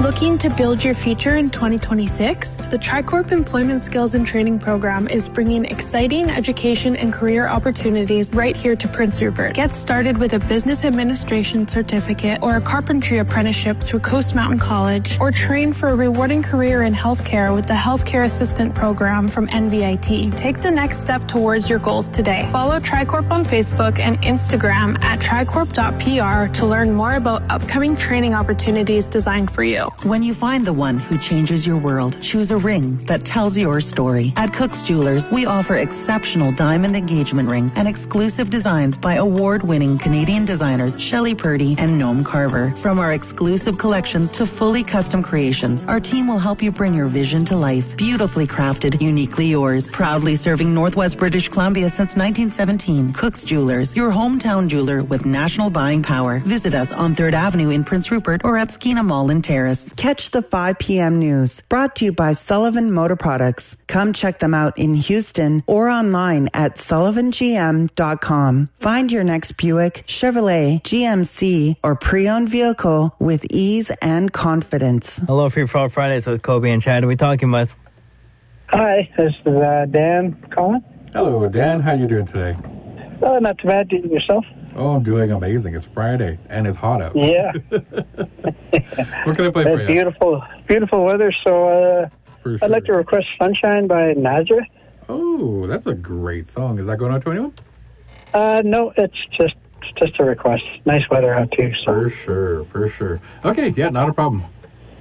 Looking to build your future in 2026? The Tricorp Employment Skills and Training Program is bringing exciting education and career opportunities right here to Prince Rupert. Get started with a business administration certificate or a carpentry apprenticeship through Coast Mountain College, or train for a rewarding career in healthcare with the Healthcare Assistant Program from NVIT. Take the next step towards your goals today. Follow Tricorp on Facebook and Instagram at tricorp.pr to learn more about upcoming training opportunities designed for you. When you find the one who changes your world, choose a ring that tells your story. At Cook's Jewelers, we offer exceptional diamond engagement rings and exclusive designs by award-winning Canadian designers Shelley Purdy and Noam Carver. From our exclusive collections to fully custom creations, our team will help you bring your vision to life. Beautifully crafted, uniquely yours. Proudly serving Northwest British Columbia since 1917. Cook's Jewelers, your hometown jeweler with national buying power. Visit us on 3rd Avenue in Prince Rupert or at Skeena Mall in Terrace. Catch the 5 p.m. news, brought to you by Sullivan Motor Products. Come check them out in Houston or online at sullivangm.com. Find your next Buick, Chevrolet, GMC, or pre-owned vehicle with ease and confidence. Hello, Free For All Friday. So it's Kobe and Chad. Who are we talking with? Hi, this is Dan calling. Hello, Dan. How you doing today? Not too bad. Yourself? Oh, I'm doing amazing. It's Friday, and it's hot out. Yeah. What can I play for you? Beautiful weather, so For sure. I'd like to request Sunshine by Nazareth. Oh, that's a great song. Is that going out to anyone? No, it's just a request. Nice weather out, too. So. For sure. Okay, yeah, not a problem.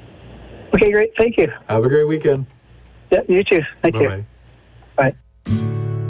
Okay, great. Thank you. Have a great weekend. Yeah, you too. Thank you. Bye-bye. Bye.